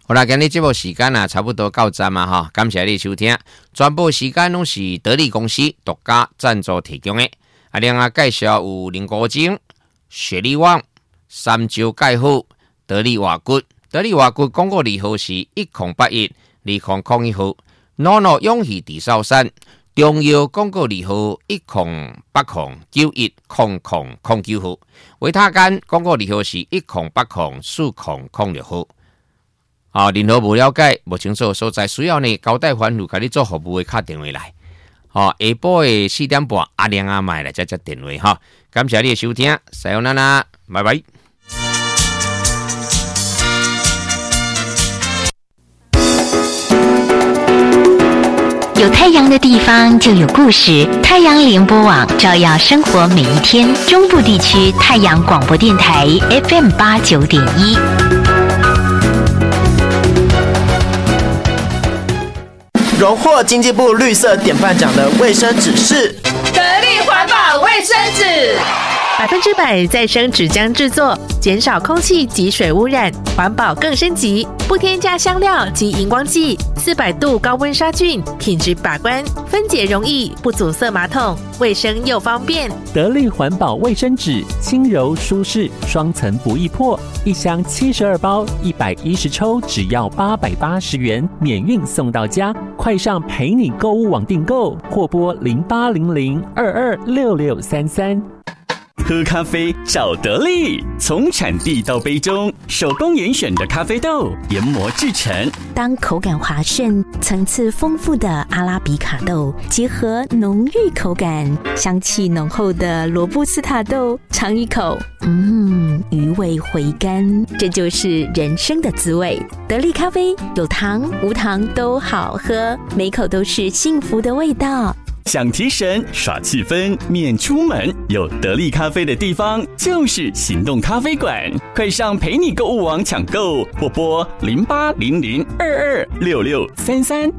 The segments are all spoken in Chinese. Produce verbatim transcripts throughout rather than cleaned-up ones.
好啦，今日节目时间啊，差不多到站嘛哈，感谢你收听。全部时间拢是得力公司独家赞助提供的。啊，另外介绍有林国精、雪力旺、三椒钙护、得力瓦骨。得力瓦骨广告利号是一零八一二零零一号。诺诺勇气地少山。中药广告利号一零八零九一零零零九号。维他干广告利号是一零八零四零零六号。啊，任何无了解、无清楚所在需要呢，交代吩咐给你做服务的打电话来。哦，下晡的四点半，阿亮阿麦来接接电话哈。感谢你的收听，さよなら，拜拜。 有太阳的地方就有故事，太阳联播网照耀生活每一天。中部地区太阳广播电台 F M 八九点一。 荣获经济部绿色典范奖的卫生纸是得力环保卫生纸， 百分之百再生纸浆制作，减少空气及水污染，环保更升级，不添加香料及荧光剂，四百度高温杀菌，品质把关，分解容易，不阻塞马桶，卫生又方便。 得力环保卫生纸，轻柔舒适，双层不易破，一箱七十二包，一百一十抽，只要八百八十元，免运送到家。快上陪你购物网订购，或拨零八零零二二六六三三。 喝咖啡找得力，从产地到杯中，手工严选的咖啡豆研磨制成。 当口感滑顺、层次丰富的阿拉比卡豆结合浓郁口感、香气浓厚的罗布斯塔豆，尝一口，嗯，余味回甘，这就是人生的滋味。得力咖啡有糖无糖都好喝，每口都是幸福的味道。 想提神耍气氛免出门，有得力咖啡的地方就是行动咖啡馆。快上陪你购物网抢购，或拨零八零零二二六六三三。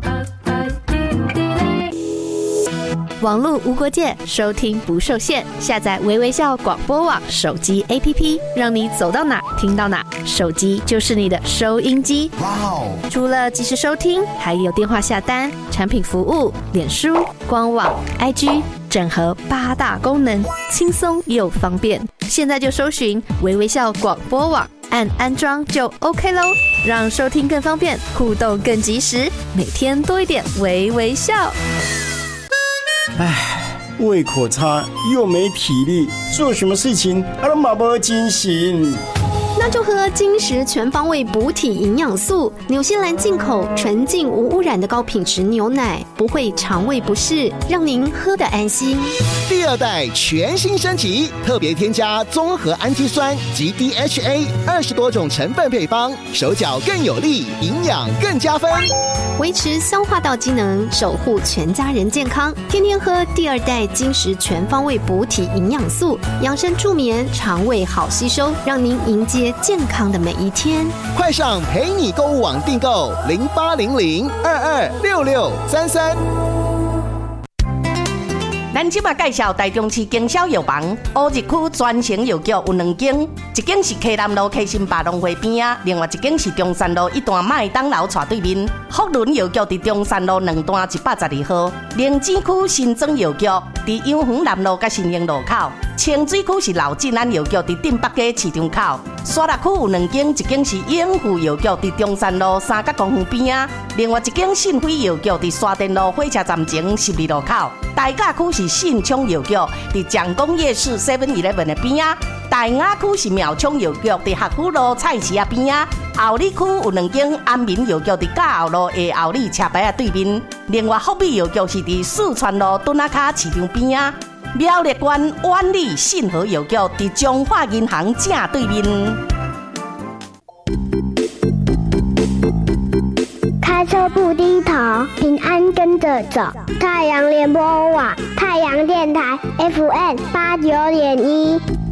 网络无国界，收听不受限。下载微微笑广播网手机 A P P， 让你走到哪听到哪。手机就是你的收音机。哇哦！除了即时收听，还有电话下单、产品服务、脸书、官网、I G， 整合八大功能，轻松又方便。现在就搜寻微微笑广播网，按安装就 OK 咯，让收听更方便，互动更及时，每天多一点微微笑。 唉，胃口差又没体力，做什么事情啊都马不精神。 那就喝金石全方位补体营养素，纽西兰进口纯净无污染的高品质牛奶，不会肠胃不适，让您喝得安心。 第二代全新升级，特别添加综合氨基酸及 D H A 二十多种成分配方，手脚更有力，营养更加分， 维持消化道机能，守护全家人健康。天天喝第二代金石全方位补体营养素，养生助眠，肠胃好吸收，让您迎接健康的每一天。 快上陪你购物网订购零八零零二二六六三三。 咱即马介绍台中市经销药房，乌日区专营药局有两间，一间是溪南路溪心百农会边啊，另外一间是中山路一段麦当劳斜对面。福伦药局伫中山路两段一百十二号，灵芝区新庄药局伫永恒南路甲新营路口，清水区是老进安药局伫镇北街市场口，沙鹿区有两间，一间是永富药局伫中山路三角公园边啊，另外一间信辉药局伫沙田路火车站前十二路口。大甲区是信昌药局伫蒋公夜市 seven eleven 的边啊，大雅区是苗昌药局伫学府路菜市啊边啊，后里区有两间安民药局伫甲后路的后里车牌啊对面，另外福美药局是伫四川路墩仔卡市场边啊，苗栗县万里信和药局伫中华银行正对面。 开车不低头，平安跟着走。太阳联播网，太阳电台 F M 八九点一。